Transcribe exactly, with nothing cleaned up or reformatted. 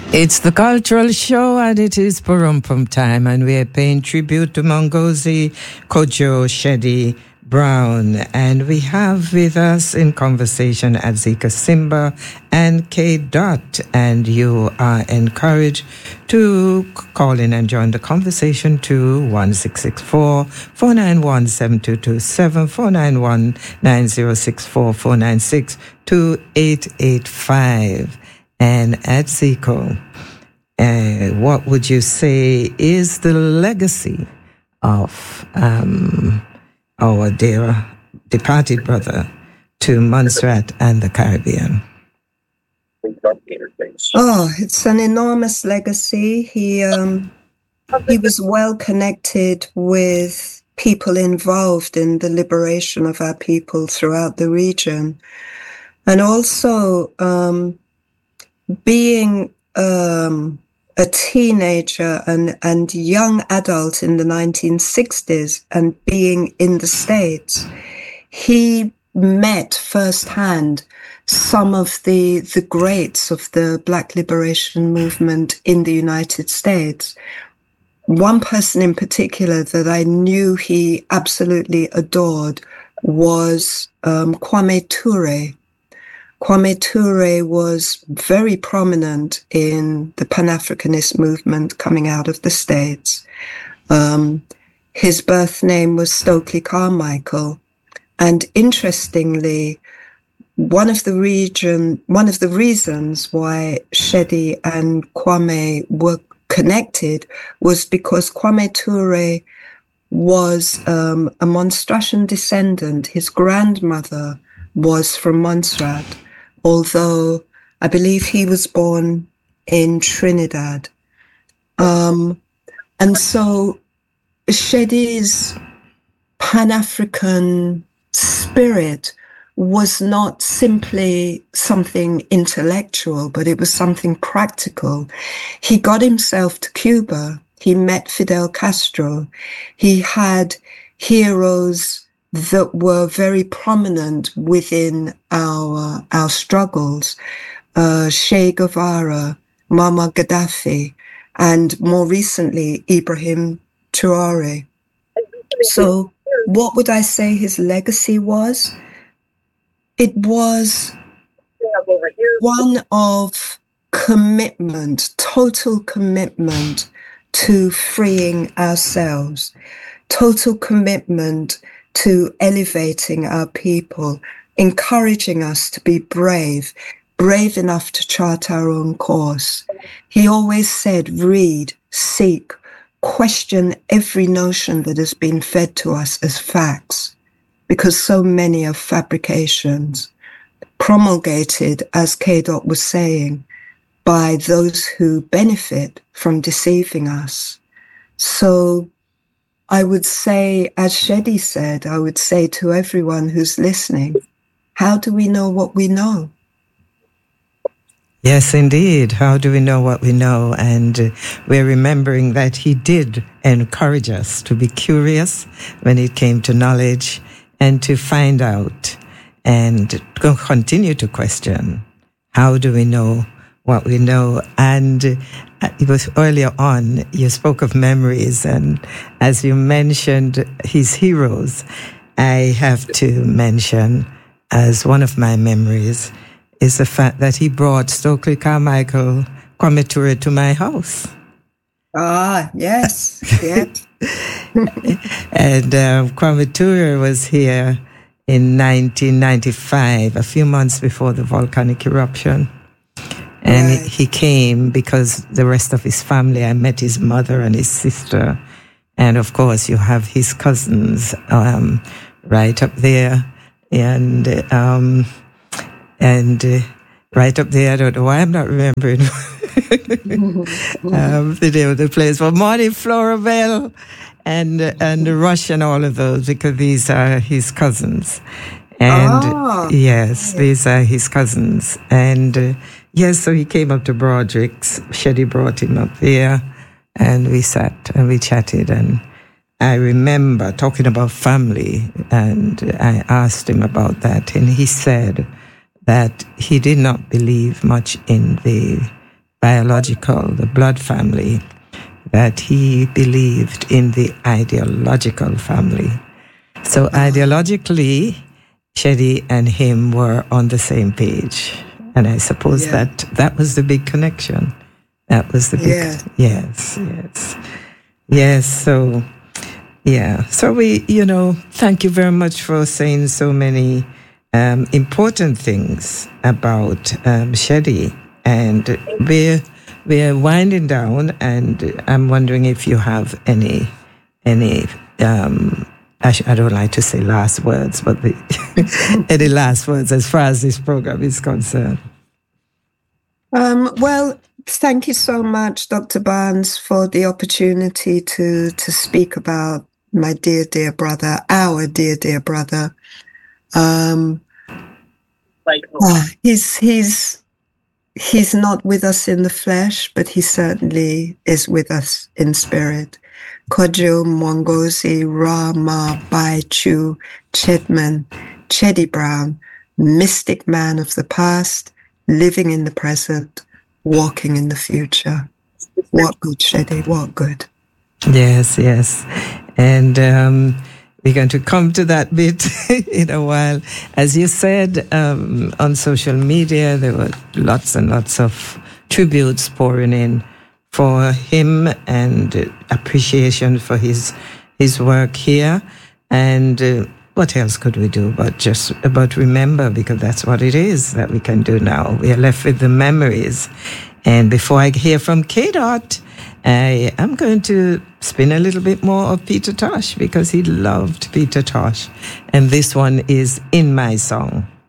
It's the cultural show and it is Purumpum time, and we are paying tribute to Mongozi Kojo Shedi Brown, and we have with us in conversation Adzika Simba and K. Dot, and you are encouraged to call in and join the conversation to one six six four, four nine one, seven two two seven, four nine one, nine zero six four, four nine six, two eight eight five. And Adzika, uh, what would you say is the legacy of um, our dear departed brother to Montserrat and the Caribbean? Oh, it's an enormous legacy. He um, he was well connected with people involved in the liberation of our people throughout the region. And also um, being um, a teenager and, and young adult in the nineteen sixties and being in the States, he met firsthand some of the, the greats of the Black liberation movement in the United States. One person in particular that I knew he absolutely adored was um, Kwame Ture. Kwame Ture was very prominent in the Pan-Africanist movement coming out of the States. Um, his birth name was Stokely Carmichael. And interestingly, one of the region, one of the reasons why Shedi and Kwame were connected was because Kwame Ture was um, a Monstrantian descendant. His grandmother was from Montserrat, although I believe he was born in Trinidad. Um, and so Shedi's Pan-African spirit was not simply something intellectual, but it was something practical. He got himself to Cuba. He met Fidel Castro. He had heroes that were very prominent within our our struggles, uh, Che Guevara, Muammar Gaddafi, and more recently, Ibrahim Traore. So what would I say his legacy was? It was one of commitment, total commitment to freeing ourselves, total commitment to elevating our people, encouraging us to be brave, brave enough to chart our own course. He always said, read, seek, question every notion that has been fed to us as facts, because so many are fabrications, promulgated, as K. Dot was saying, by those who benefit from deceiving us. So I would say, as Shedi said, I would say to everyone who's listening, how do we know what we know? Yes, indeed. How do we know what we know? And uh, we're remembering that he did encourage us to be curious when it came to knowledge and to find out and to continue to question. How do we know what we know? And uh, it was earlier on, you spoke of memories, and as you mentioned his heroes, I have to mention as one of my memories is the fact that he brought Stokely Carmichael, Kwame Ture, to my house. Ah, yes, yes. And uh, Kwame Ture was here in nineteen ninety-five, a few months before the volcanic eruption. And right. he came because the rest of his family, I met his mother and his sister. And of course, you have his cousins um, right up there. And um, and uh, right up there, I don't know why I'm not remembering um, the name of the place. But Marty Floraville and, and Rush and all of those, because these are his cousins. And oh, yes, these are his cousins. And uh, yes, so he came up to Broderick's. Shedi brought him up there, and we sat and we chatted. And I remember talking about family, and I asked him about that, and he said that he did not believe much in the biological, the blood family, that he believed in the ideological family. So ideologically, Shedi and him were on the same page. And I suppose yeah. that that was the big connection. That was the big, yeah. yes, yes. Yes, so, yeah. So we, you know, thank you very much for saying so many um, important things about um, Shedi. And we're, we're winding down, and I'm wondering if you have any, any, um, I, sh- I don't like to say last words, but the any last words as far as this program is concerned. Um, well, thank you so much, Doctor Barnes, for the opportunity to, to speak about my dear, dear brother, our dear, dear brother. Um, like, uh, he's, he's, he's not with us in the flesh, but he certainly is with us in spirit. Kojo Mwongozi Rama Bai Chu Chedman Chedi Brown, mystic man of the past, living in the present, walking in the future. What good, Shedi, what good. Yes, yes. And um, we're going to come to that bit in a while. As you said, um, on social media, there were lots and lots of tributes pouring in for him, and uh, appreciation for his his work here. And uh, what else could we do but just about remember, because that's what it is that we can do now. We are left with the memories. And before I hear from K-Dot, I am going to spin a little bit more of Peter Tosh, because he loved Peter Tosh. And this one is In My Song.